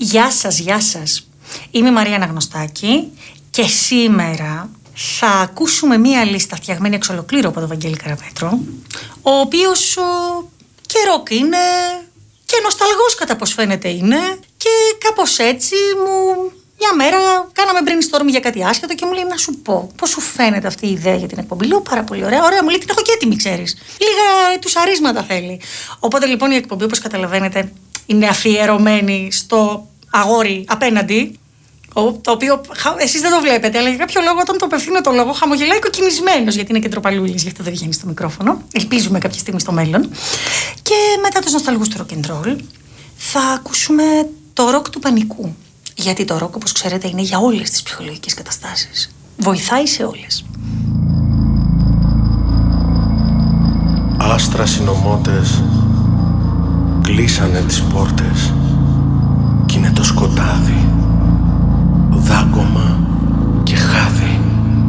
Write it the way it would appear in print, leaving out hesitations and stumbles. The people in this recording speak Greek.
Γεια σας. Είμαι η Μαρία Αναγνωστάκη και σήμερα θα ακούσουμε μία λίστα φτιαγμένη εξ ολοκλήρου από τον Βαγγέλη Καραπέτρο, ο οποίος και ροκ είναι και νοσταλγός κατά πως φαίνεται είναι, και κάπως έτσι μια μέρα κάναμε brainstorm για κάτι άσχετο και μου λέει να σου πω πώς σου φαίνεται αυτή η ιδέα για την εκπομπή. Λέω πάρα πολύ ωραία, μου λέει την έχω και έτοιμη, ξέρεις. Λίγα τουσαρίσματα θέλει. Οπότε λοιπόν η εκπομπή, όπως καταλαβαίνετε, είναι αφιερωμένη στο αγόρι απέναντι, το οποίο εσείς δεν το βλέπετε, αλλά για κάποιο λόγο όταν το απευθύνω το λόγο χαμογελάει κοκκινισμένος, γιατί είναι κεντροπαλούλης, γι' αυτό δεν βγαίνει στο μικρόφωνο. Ελπίζουμε κάποια στιγμή στο μέλλον. Και μετά τους νοσταλγούς του rock and roll θα ακούσουμε το ροκ του πανικού. Γιατί το ροκ, όπως ξέρετε, είναι για όλες τις ψυχολογικές καταστάσεις. Βοηθάει σε όλες. Άστρα συνωμότες κλείσανε τις πόρτες.